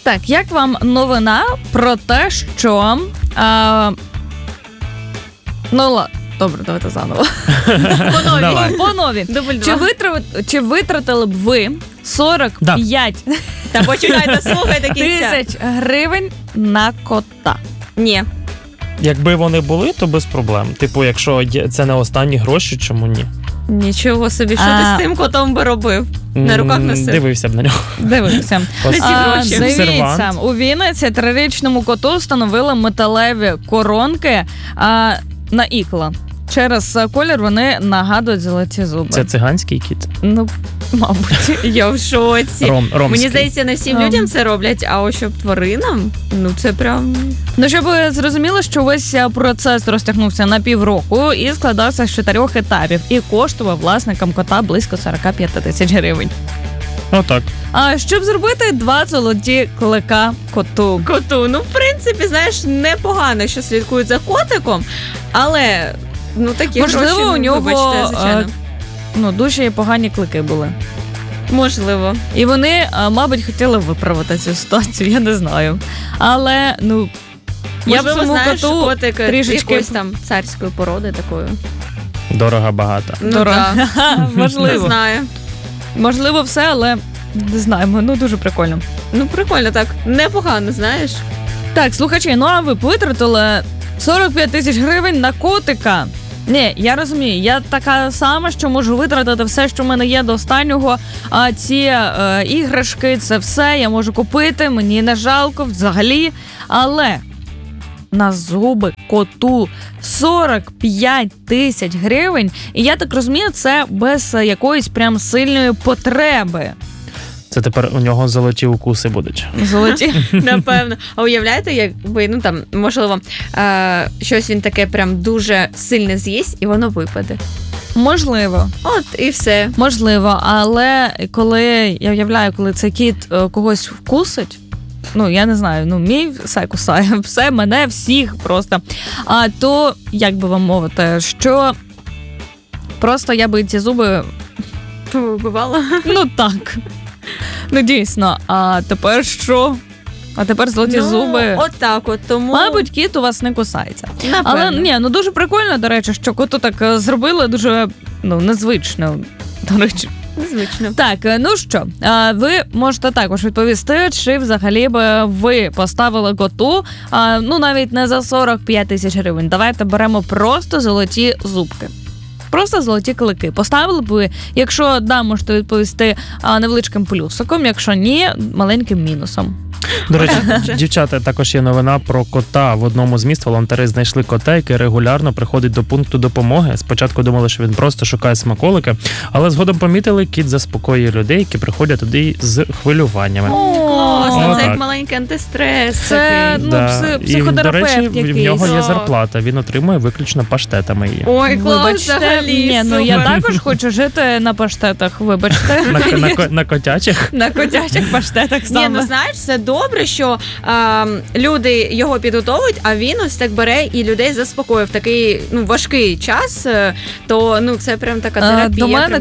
Так, як вам новина про те, що... Добре, давайте заново. По нові. Чи витратили б ви 45 Та починайте, слухайте кінця. тисяч гривень на кота? Ні. Якби вони були, то без проблем. Типу, якщо це не останні гроші, чому ні? Нічого собі, що ти з тим котом би робив? На руках носив? Дивився б на нього. Дивився. Дивіться, Сервант. у Вінниці 3-річному коту встановили металеві коронки на ікла. Через колір вони нагадують золоті зуби. Це циганський кіт? Ну, мабуть. Я в шоці. Ромський. Мені здається, не всім людям це роблять, а ось щоб тваринам, ну це прям... Ну, щоб ви зрозуміли, що весь процес розтягнувся на півроку і складався з 4 етапів. І коштував власникам кота близько 45 тисяч гривень. Отак. А щоб зробити 2 золоті клика коту? Ну, в принципі, знаєш, непогано, що слідкують за котиком, але, ну, такі Можливо, гроші, у нього вибачте, звичайно. дуже погані клики були. Можливо. І вони, мабуть, хотіли виправити цю ситуацію, я не знаю. Але, я б цьому знаєш, коту котик трішечки... якоїсь там царської породи такої. Дорого багато. Дорого. Можливо. Не знаю. Можливо, все, але не знаємо. Дуже прикольно. Ну, прикольно так. Непогано, знаєш. Так, слухачі, а ви витратили 45 тисяч гривень на котика? Ні, я розумію, я така сама, що можу витратити все, що в мене є до останнього, а ці іграшки, це все я можу купити, мені не жалко взагалі, але на зуби коту 45 тисяч гривень, і я так розумію, це без якоїсь прям сильної потреби. Це тепер у нього золоті укуси будуть. Золоті? Напевно. А уявляєте, якби, можливо, щось він таке прям дуже сильне з'їсть, і воно випаде. Можливо. От, і все. Можливо, але я уявляю, коли цей кіт когось вкусить, я не знаю, мій все кусає, все, мене, всіх просто. То, як би вам мовити, що просто я би ці зуби... Повибивала? Так. Дійсно. А тепер що? А тепер золоті зуби. От, тому... Мабуть, кіт у вас не кусається. Напевно. Але, дуже прикольно, до речі, що коту так зробили дуже, незвично, до речі. Незвично. Так, що, ви можете також відповісти, чи взагалі би ви поставили коту, навіть не за 45 тисяч гривень. Давайте беремо просто золоті зубки. Просто золоті клики. Поставили б ви, якщо можете відповісти невеличким плюсиком, якщо ні, маленьким мінусом. До речі, дівчата, також є новина про кота. В одному з міст волонтери знайшли кота, який регулярно приходить до пункту допомоги. Спочатку думали, що він просто шукає смаколики, але згодом помітили, кіт заспокоює людей, які приходять туди з хвилюваннями. Класно, це як маленький антистрес. Це психотерапевт якийсь. І в нього є зарплата, він отримує виключно паштетами її. Ой, клас, взагалі. Я також хочу жити на паштетах, вибачте. На котячих? На котячих паштетах саме. Знаєш, це добре, що люди його підготовують, а він ось так бере і людей заспокоює в такий важкий час, то це прям така терапія. До мене,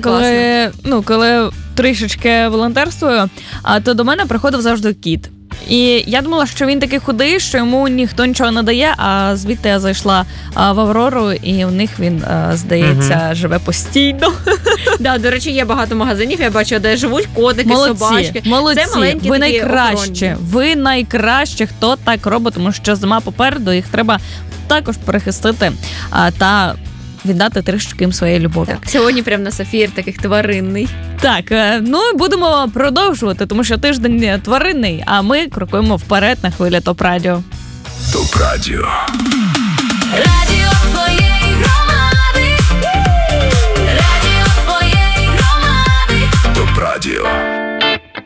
коли трішечки волонтерствую, то до мене приходив завжди кіт. І я думала, що він такий худий, що йому ніхто нічого не дає, а звідти я зайшла в Аврору, і у них він, здається, живе постійно. До речі, є багато магазинів, я бачу, де живуть котики, собачки. Молодці, це маленькі ви такі найкращі. Ви найкращі, хто так робить, тому що зима попереду, їх треба також перехистити та віддати трішки їм своєї любові. Так, сьогодні прям на ефір таких тваринний. Так, будемо продовжувати, тому що тиждень тваринний, а ми крокуємо вперед на хвилі ТОП Радіо. ТОП Радіо.